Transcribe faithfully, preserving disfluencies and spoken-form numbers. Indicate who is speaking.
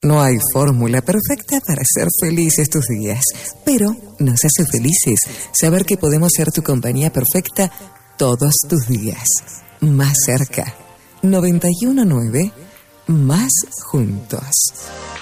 Speaker 1: No hay fórmula perfecta para ser feliz estos días, pero nos hace felices saber que podemos ser tu compañía perfecta todos tus días. Más cerca. noventa y uno punto nueve, más juntos.